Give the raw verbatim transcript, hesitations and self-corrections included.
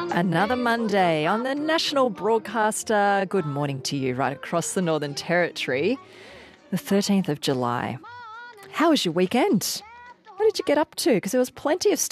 Another Monday on the national broadcaster. Good morning to you right across the Northern Territory, the thirteenth of July. How was your weekend? What did you get up to? Because there was plenty of